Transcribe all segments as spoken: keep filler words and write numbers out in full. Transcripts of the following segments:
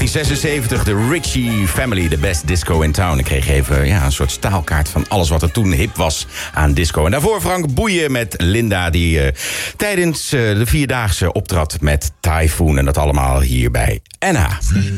negentien zesenzeventig, de Ritchie Family, the best disco in town. Ik kreeg even ja, een soort staalkaart van alles wat er toen hip was aan disco. En daarvoor Frank Boeien met Linda, die uh, tijdens uh, de Vierdaagse optrad met Typhoon. En dat allemaal hier bij N H.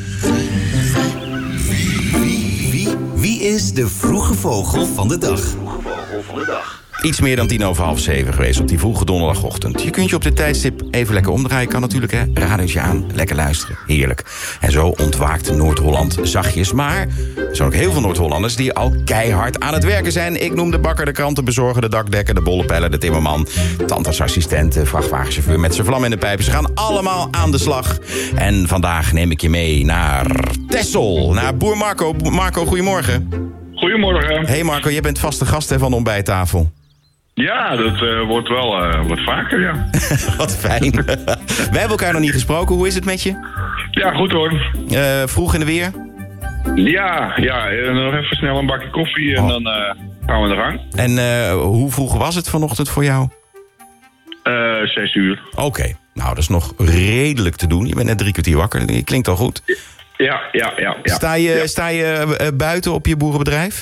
Wie, wie, wie, wie is de vroege vogel van de dag? Vroege vogel van de dag. Iets meer dan tien over half zeven geweest op die vroege donderdagochtend. Je kunt je op dit tijdstip even lekker omdraaien. Kan natuurlijk, hè. Radiootje aan, lekker luisteren. Heerlijk. En zo ontwaakt Noord-Holland zachtjes. Maar er zijn ook heel veel Noord-Hollanders die al keihard aan het werken zijn. Ik noem de bakker, de krantenbezorger, de dakdekker, de bollepeller, de timmerman, tandartsassistent, de vrachtwagenchauffeur met zijn vlam in de pijpen. Ze gaan allemaal aan de slag. En vandaag neem ik je mee naar Texel, naar boer Marco. Marco, goedemorgen. Goedemorgen. Hey Marco, jij bent vaste gast hè, van de ontbijttafel. Ja, dat uh, wordt wel uh, wat vaker, ja. Wat fijn. Wij hebben elkaar nog niet gesproken. Hoe is het met je? Ja, goed hoor. Uh, vroeg in de weer? Ja, ja, uh, nog even snel een bakje koffie en oh. dan uh, gaan we aan de gang. En uh, hoe vroeg was het vanochtend voor jou? Uh, zes uur. Oké, okay. Nou dat is nog redelijk te doen. Je bent net drie kwartier wakker. Je klinkt al goed. Ja, ja, ja. ja. Sta je, ja. sta je uh, buiten op je boerenbedrijf?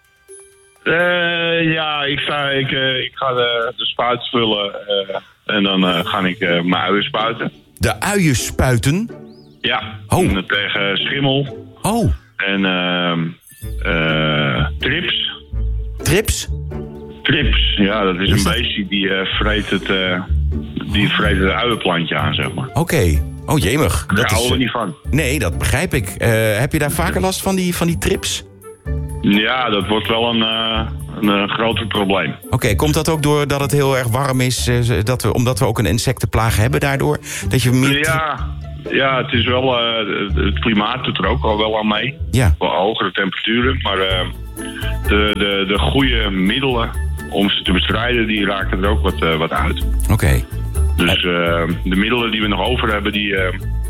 Uh, ja, ik, sta, ik, uh, ik ga de, de spuit vullen uh, en dan uh, ga ik uh, mijn uien spuiten. De uien spuiten? Ja, oh. tegen schimmel. Oh. En uh, uh, trips. Trips? Trips, ja, dat is een beestje die uh, vreet het, uh, die vreet het uienplantje aan, zeg maar. Oké. Okay. Oh jemig. Daar houden we niet van. Nee, dat begrijp ik. Uh, heb je daar vaker last van die, van die trips? Ja, dat wordt wel een, uh, een, een groter probleem. Oké, okay, komt dat ook doordat het heel erg warm is, uh, dat we, omdat we ook een insectenplaag hebben daardoor? Dat je meer... Ja, ja, het is wel, uh, het klimaat doet er ook al wel aan mee. Ja. Wel hogere temperaturen, maar uh, de, de, de goede middelen om ze te bestrijden, die raken er ook wat, uh, wat uit. Oké. Okay. Dus uh, de middelen die we nog over hebben, die, uh,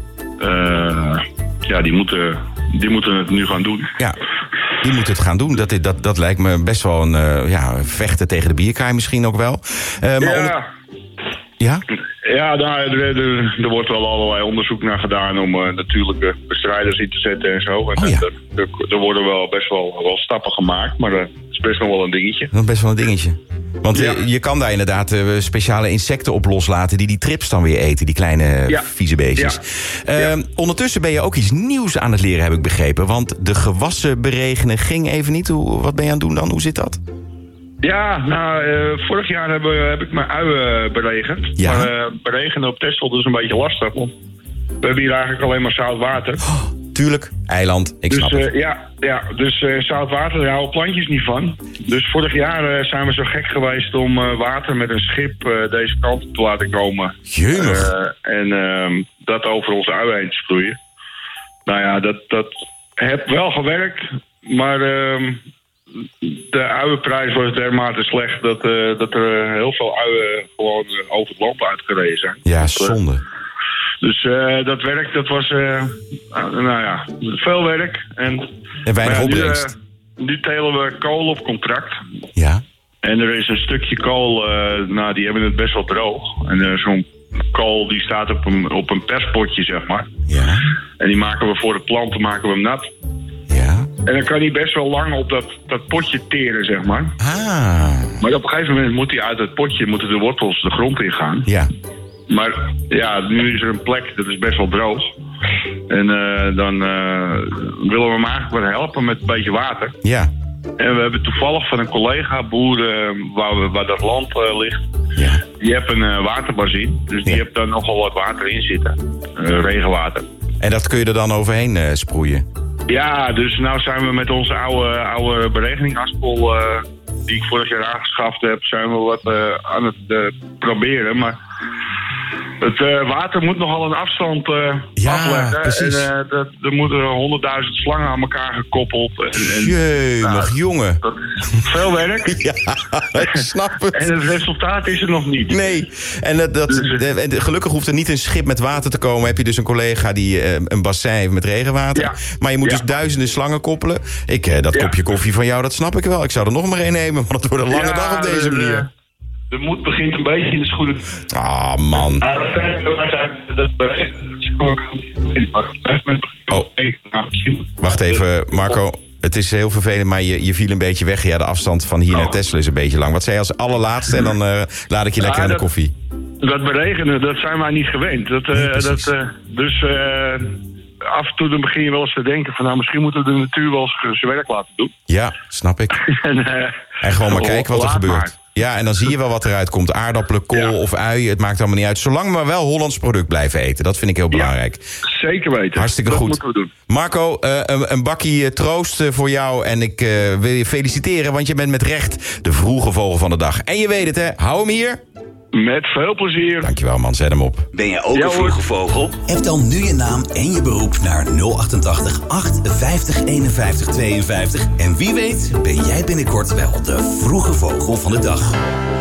uh, ja, die, moeten, die moeten het nu gaan doen. Ja. Die moet het gaan doen. Dat, dat, dat lijkt me best wel een uh, ja, vechten tegen de bierkaai misschien ook wel. Uh, maar ja. Onder... Ja? Ja, nou, er, er, er wordt wel allerlei onderzoek naar gedaan om uh, natuurlijke bestrijders in te zetten en zo. En oh, ja. er, er, er worden wel best wel, wel stappen gemaakt, maar dat is best nog wel een dingetje. Dat is best wel een dingetje. Want ja. uh, je kan daar inderdaad uh, speciale insecten op loslaten die die trips dan weer eten, die kleine ja. vieze beestjes. Ja. Uh, ja. Ondertussen ben je ook iets nieuws aan het leren, heb ik begrepen. Want de gewassen beregenen ging even niet. Hoe, wat ben je aan het doen dan? Hoe zit dat? Ja, nou, uh, vorig jaar heb, heb ik mijn uien beregend. Ja. Maar uh, beregenen op Texel is een beetje lastig. Want we hebben hier eigenlijk alleen maar zout water. Oh, tuurlijk, eiland, ik dus, snap het. Uh, ja, ja, dus uh, zout water, daar houden plantjes niet van. Dus vorig jaar uh, zijn we zo gek geweest om uh, water met een schip uh, deze kant op te laten komen. Jeunig. Uh, en uh, dat over onze uien heen te sproeien. Nou ja, dat, dat heeft wel gewerkt, maar... Uh, de uienprijs was dermate slecht dat, uh, dat er heel veel uien gewoon uh, over het land uitgereden zijn. Ja, zonde. Dus uh, dat werk, dat was, uh, nou ja, veel werk. En, en weinig ja, opbrengst. Nu, uh, nu telen we kool op contract. Ja. En er is een stukje kool, uh, nou die hebben het best wel droog. En uh, zo'n kool die staat op een, op een perspotje, zeg maar. Ja. En die maken we voor de planten, maken we hem nat. Ja. En dan kan hij best wel lang op dat, dat potje teren, zeg maar. Ah. Maar op een gegeven moment moet hij uit het potje, moeten de wortels de grond ingaan. Ja. Maar ja, nu is er een plek, dat is best wel droog. En uh, dan uh, willen we hem eigenlijk wel helpen met een beetje water. Ja. En we hebben toevallig van een collega, boer, uh, waar, we, waar dat land uh, ligt... Ja. Die heeft een uh, waterbazin, dus die ja. heeft daar nogal wat water in zitten. Uh, regenwater. En dat kun je er dan overheen uh, sproeien? Ja, dus nou zijn we met onze oude, oude beregeningaspol... Uh, die ik vorig jaar aangeschaft heb, zijn we wat uh, aan het uh, proberen. Maar het uh, water moet nogal een afstand uh, ja, afleggen. Precies. En uh, dat, er moeten honderdduizend slangen aan elkaar gekoppeld. Jeunig, nou, jongen. Dat is veel werk. Ja, ik snap het. En het resultaat is er nog niet. Nee, en dat, dat, dus, de, de, gelukkig hoeft er niet een schip met water te komen. Heb je dus een collega die uh, een bassin heeft met regenwater. Ja. Maar je moet ja. dus duizenden slangen koppelen. Ik, uh, dat ja. kopje koffie van jou, dat snap ik wel. Ik zou er nog maar één nemen, want het wordt een lange ja, dag op deze de, manier. De moed begint een beetje in de schoenen. Ah, man. Dat Oh, wacht even, Marco. Het is heel vervelend, maar je, je viel een beetje weg. Ja, de afstand van hier naar Texel is een beetje lang. Wat zei je als allerlaatste en dan uh, laat ik je lekker ja, aan de koffie. Dat beregenen, dat zijn wij niet gewend. Dat, uh, nee, dat, uh, dus uh, af en toe dan begin je wel eens te denken van... nou, misschien moeten we de natuur wel eens zijn werk laten doen. Ja, snap ik. en, uh, en gewoon maar kijken wat er gebeurt. Maar. Ja, en dan zie je wel wat eruit komt. Aardappelen, kool ja. of ui, het maakt allemaal niet uit. Zolang we maar wel Hollands product blijven eten. Dat vind ik heel belangrijk. Ja, zeker weten. Hartstikke dat goed. moeten we doen. Marco, uh, een, een bakkie uh, troost uh, voor jou. En ik uh, wil je feliciteren, want je bent met recht de vroege vogel van de dag. En je weet het, hè? Hou hem hier. Met veel plezier. Dankjewel, man. Zet hem op. Ben je ook ja, een vroege vogel? Heb dan nu je naam en je beroep naar nul achtentachtig achtenvijftig eenenvijftig tweeënvijftig. En wie weet ben jij binnenkort wel de vroege vogel van de dag.